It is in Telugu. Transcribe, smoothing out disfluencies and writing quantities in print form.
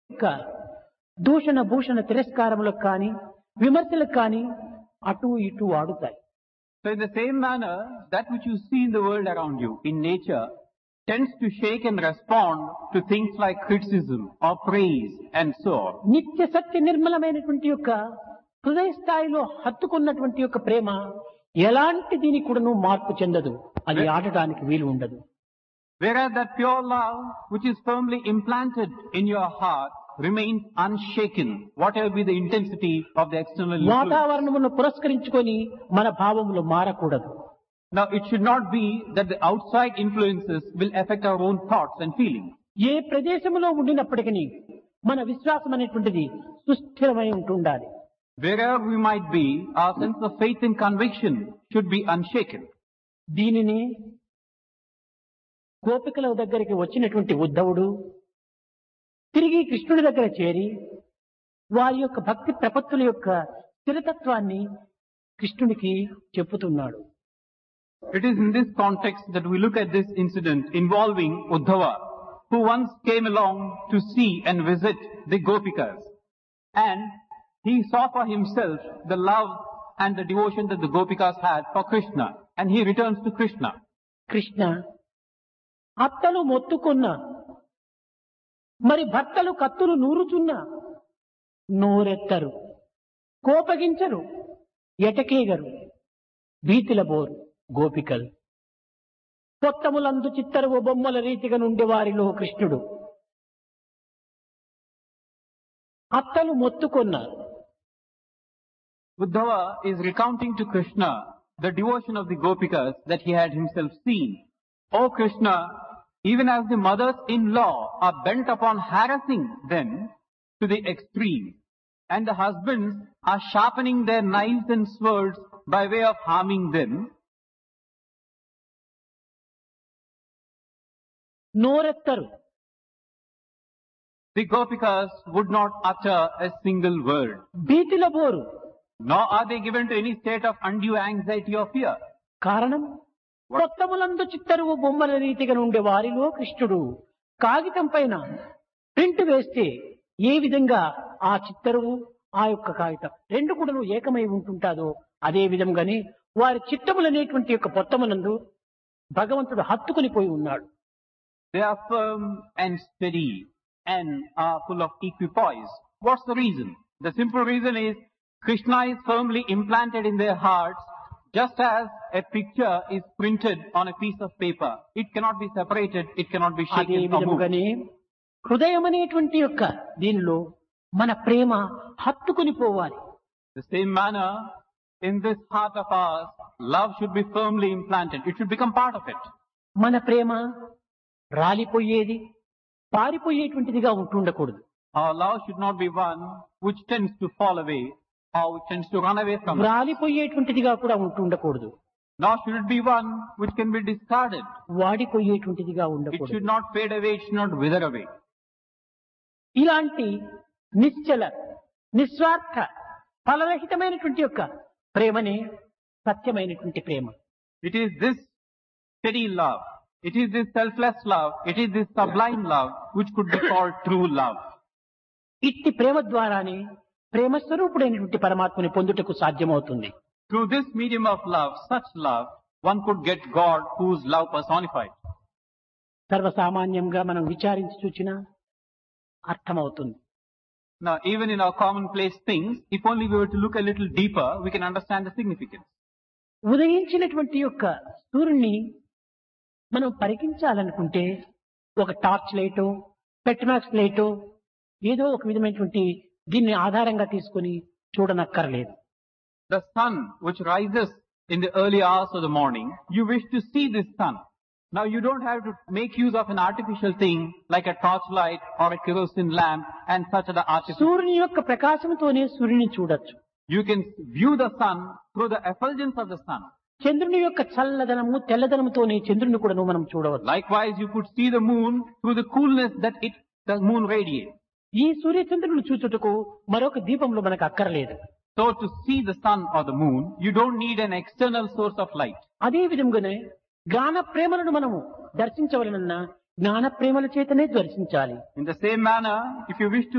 యొక్క దూషణ భూషణ తిరస్కారములకు కానీ విమర్శలకు కానీ అటు ఇటు ఆడుతాయి. So in the same manner, that which you see in the world around you, in nature, tends to shake and respond to things like criticism or praise and so on. నిత్య సత్య నిర్మలమైనటువంటి యొక్క హృదయ స్థాయిలో హత్తుకున్నటువంటి యొక్క ప్రేమ ఎలాంటి దీనికి కూడాను మార్పు చెందదు, అది ఆడటానికి వీలు ఉండదు. Whereas that pure love, which is firmly implanted in your heart, remains unshaken, whatever be the intensity of the external influence. వాతావరణమును పురస్కరించుకొని మన భావములు మారకూడదు. Now, it should not be that the outside influences will affect our own thoughts and feelings. ఏ ప్రదేశంలో ఉండినప్పటికీ మన విశ్వాసం అనేటువంటిది సుస్థిరమై ఉంటుండాలి. Wherever we might be, our sense of faith and conviction should be unshaken. దీనిని గోపికల దగ్గరికి వచ్చినటువంటి ఉద్ధవుడు తిరిగి కృష్ణుడి దగ్గర చేరి వారి యొక్క భక్తి ప్రపత్తుల యొక్క స్థిరతత్వాన్ని కృష్ణుడికి చెప్పుతున్నాడు. It is in this context that we look at this incident involving Uddhava, who once came along to see and visit the Gopikas. And he saw for himself the love and the devotion that the Gopikas had for Krishna. And he returns to Krishna. Krishna, అత్తలు మొత్తుకున్నా మరి భర్తలు కత్తులు నూరుచున్నా నోరెత్తరు, కోపగించరు, ఎటకేగరు, భీతిల బోరు గోపికలు. పొత్తములందు చిత్తరువు బొమ్మల రీతిగా నుండి వారిలో కృష్ణుడు. అత్తలు మొత్తుకున్నారు. Uddhava is recounting to Krishna the devotion of the Gopikas that he had himself seen. O Krishna, even as the mothers-in-law are bent upon harassing them to the extreme, and the husbands are sharpening their knives and swords by way of harming them, నోరెత్తరు, the Gopikas would not utter a single word. భీతిల bore. Nor are they given to any state of undue anxiety or fear. కారణం, కొత్తములందు చిత్తరువు బొమ్మల రీతిగా నుండే వారిలో కృష్ణుడు. కాగితం పైన ప్రింట్ వేస్తే ఏ విధంగా ఆ చిత్తరువు ఆ యొక్క కాగితం రెండు కూడా ఏకమై ఉంటుంటాదో అదే విధంగానే వారి చిత్తములనేటువంటి యొక్క పొత్తమునందు భగవంతుడు హత్తుకుని పోయి ఉన్నాడు. They are firm and steady and are full of equipoise. What's the reason? The simple reason is Krishna is firmly implanted in their hearts, just as a picture is printed on a piece of paper. It cannot be separated, it cannot be అదే shaken or moved. విధముగానే హృదయం అనేటువంటి యొక్క దీనిలో మన ప్రేమ హత్తుకుని పోవాలి. The same manner, in this heart of ours, love should be firmly implanted. It should become part of it. మన ప్రేమ రాలిపోయేది పారిపోయేటువంటిదిగా ఉంటుండకూడదు. Our love should not be one which tends to fall away or which tends to run away from us. రాలిపోయేటువంటిదిగా కూడా ఉంటుండకూడదు. Nor should it be one which can be discarded. వాడిపోయేటువంటిదిగా It ఉండకూడదు. should not fade away, it should not wither away. ఇలాంటి నిశ్చల నిస్వార్థ ఫలరహితమైనటువంటి యొక్క ప్రేమనే సత్యమైనటువంటి ప్రేమ. It is this steady love, it is this selfless love, it is this sublime love which could be called true love. ఇట్టి ప్రేమ ద్వారానే ప్రేమ స్వరూపుడైనటువంటి పరమాత్మని పొందుటకు సాధ్యమవుతుంది. Through this medium of love, such love, one could get God who is love personified. సర్వసామాన్యంగా మనం విచారించి చూచినా అర్థమవుతుంది. Now, even in our commonplace things, if only we were to look a little deeper, we can understand the significance. ఉదయించినటువంటి యొక్క సూర్యుని మనం పరికించాలనుకుంటే ఒక టార్చ్ లైటో పెట్రోమాక్స్ లైటో ఏదో ఒక విధమైనటువంటి దీన్ని ఆధారంగా తీసుకొని చూడనక్కర్లేదు. The sun which rises in the early hours of the morning, you wish to see this sun. Now you don't have to make use of an artificial thing like a torchlight or a kerosene lamp and such other artificial. సూర్యుని యొక్క ప్రకాశంతోనే సూర్యుని చూడొచ్చు. You can view the sun through the effulgence of the sun. చంద్రుని యొక్క చల్లదనము తెల్లదనముతోనే చంద్రుని కూడా మనం చూడవచ్చు. Likewise, you could see the moon through the coolness that the moon radiates. ఈ సూర్య చంద్రుని చూచుటకు మరొక దీపంలో మనకు అక్కర్లేదు. So to see the sun or the moon, you don't need an external source of light. అదే విధంగానే జ్ఞాన ప్రేమలను మనము దర్శించవలనన్నా జ్ఞాన ప్రేమల చేతనే దర్శించాలి. In the same manner, if you wish to